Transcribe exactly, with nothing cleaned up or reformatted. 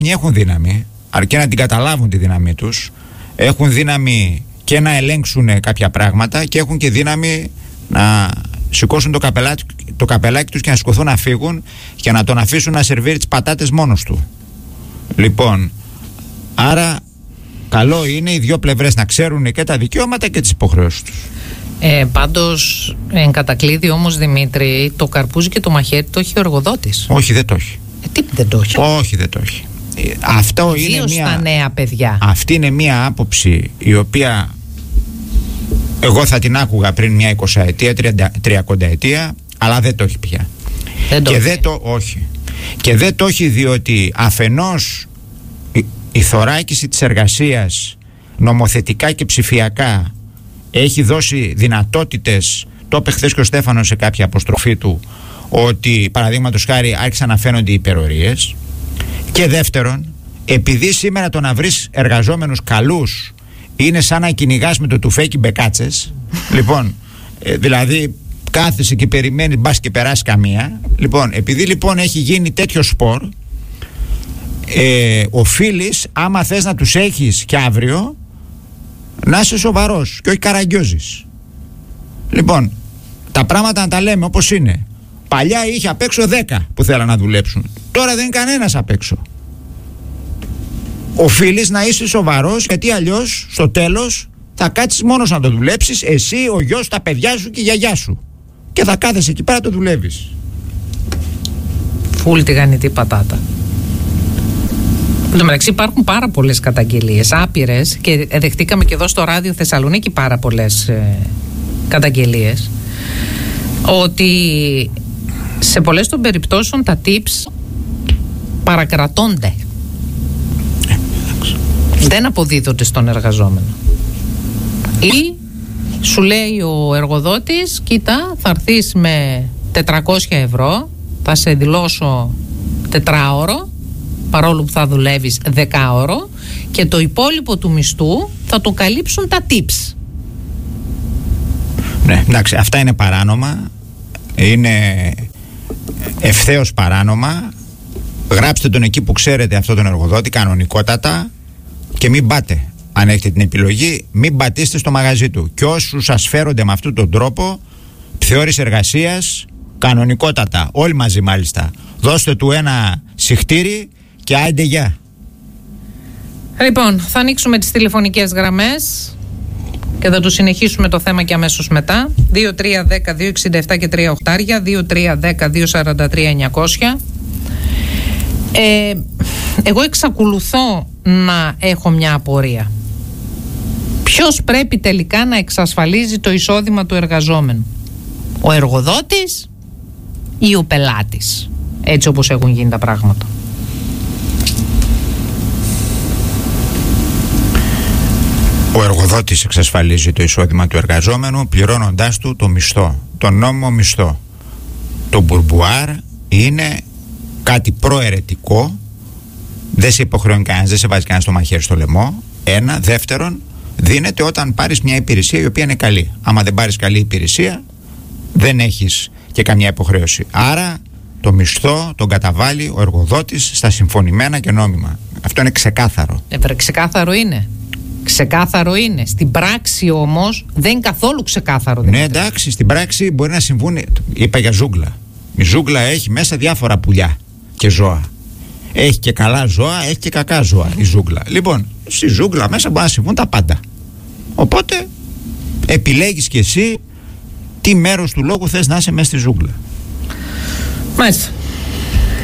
έχουν δύναμη, αρκεί να την καταλάβουν τη δύναμή τους, έχουν δύναμη και να ελέγξουν κάποια πράγματα και έχουν και δύναμη να σηκώσουν το καπελάκι, το καπελάκι τους και να σηκωθούν να φύγουν και να τον αφήσουν να σερβίρει τις πατάτες μόνος του. Λοιπόν, άρα καλό είναι οι δύο πλευρές να ξέρουν και τα δικαιώματα και τις υποχρεώσεις τους. Ε, πάντως, εν κατακλείδη όμως, Δημήτρη, το καρπούζι και το μαχαίρι το έχει ο εργοδότης. Όχι, δεν το έχει. Ε, τι δεν το έχει. Όχι, δεν το έχει. Αυτό είναι μια, στα νέα παιδιά. Αυτή είναι μια άποψη η οποία εγώ θα την άκουγα πριν μια εικοσαετία, τριακονταετία, αλλά δεν το έχει πια. Δεν το και έχει. δεν το όχι. Και δεν το έχει διότι αφενός η, η θωράκιση της εργασίας νομοθετικά και ψηφιακά έχει δώσει δυνατότητες. Το είπε χθες και ο Στέφανος σε κάποια αποστροφή του, ότι παραδείγματος χάρη άρχισαν να φαίνονται οι υπερορίες. Και δεύτερον, επειδή σήμερα το να βρεις εργαζόμενους καλούς είναι σαν να κυνηγάς με το τουφέκι μπεκάτσες. Λοιπόν, ε, δηλαδή κάθεσαι και περιμένεις μπας και περάσει καμία. Λοιπόν, επειδή λοιπόν έχει γίνει τέτοιο σπορ, ε, οφείλεις, άμα θες να τους έχεις και αύριο, να είσαι σοβαρός και όχι καραγκιόζης. Λοιπόν, τα πράγματα να τα λέμε όπως είναι. Παλιά είχε απ' έξω δέκα που θέλαν να δουλέψουν. Τώρα δεν είναι κανένας απ' έξω. Οφείλεις να είσαι σοβαρός, γιατί αλλιώς στο τέλος θα κάτσεις μόνος να το δουλέψεις, εσύ, ο γιος, τα παιδιά σου και η γιαγιά σου. Και θα κάθεσαι εκεί πέρα να το δουλεύεις. Φουλ τηγανιτή πατάτα. Εν τω μεταξύ υπάρχουν πάρα πολλές καταγγελίες, άπειρες, και δεχτήκαμε και εδώ στο Ράδιο Θεσσαλονίκη πάρα πολλές ε, καταγγελίες, ότι σε πολλές των περιπτώσεων τα tips παρακρατώνται. Ε, δεν αποδίδονται στον εργαζόμενο. Ή σου λέει ο εργοδότης, κοίτα, θα έρθεις με τετρακόσια ευρώ, θα σε δηλώσω τετράωρο, παρόλο που θα δουλεύεις δεκάωρο, και το υπόλοιπο του μισθού θα το καλύψουν τα tips. Ναι, εντάξει, αυτά είναι παράνομα, είναι ευθέως παράνομα. Γράψτε τον εκεί που ξέρετε αυτόν τον εργοδότη κανονικότατα και μην πάτε. Αν έχετε την επιλογή, μην πατήστε στο μαγαζί του. Και όσους σας φέρονται με αυτόν τον τρόπο, θεώρηση εργασίας, κανονικότατα, όλοι μαζί μάλιστα, δώστε του ένα συχτήρι και άιντε γεια. Λοιπόν, θα ανοίξουμε τις τηλεφωνικές γραμμές και θα το συνεχίσουμε το θέμα και αμέσως μετά. δύο τρία ένα μηδέν δύο έξι επτά και τρία οχτάρια, δύο τρία ένα μηδέν δύο τέσσερα τρία εννιακόσια. Ε, εγώ εξακολουθώ να έχω μια απορία. Ποιος πρέπει τελικά να εξασφαλίζει το εισόδημα του εργαζόμενου? Ο εργοδότης ή ο πελάτης, έτσι όπως έχουν γίνει τα πράγματα? Ο εργοδότης εξασφαλίζει το εισόδημα του εργαζόμενου πληρώνοντάς του το μισθό, τον νόμιμο μισθό. Το μπουρμπουάρ είναι κάτι προαιρετικό, δεν σε υποχρεώνει κανένας, δεν σε βάζει κανένας το μαχαίρι στο λαιμό. Ένα. Δεύτερον, δίνεται όταν πάρεις μια υπηρεσία η οποία είναι καλή. Άμα δεν πάρεις καλή υπηρεσία, δεν έχεις και καμιά υποχρέωση. Άρα το μισθό τον καταβάλει ο εργοδότης στα συμφωνημένα και νόμιμα. Αυτό είναι ξεκάθαρο. Ε, ξεκάθαρο είναι. Ξεκάθαρο είναι. Στην πράξη όμως δεν είναι καθόλου ξεκάθαρο. Ναι, εντάξει, στην πράξη μπορεί να συμβούν. Είπα για ζούγκλα. Η ζούγκλα έχει μέσα διάφορα πουλιά και ζώα. Έχει και καλά ζώα, έχει και κακά ζώα η ζούγκλα. Λοιπόν, στη ζούγκλα μέσα μπορεί να συμβούν τα πάντα. Οπότε επιλέγεις κι εσύ τι μέρος του λόγου θες να είσαι μέσα στη ζούγκλα. Μάλιστα.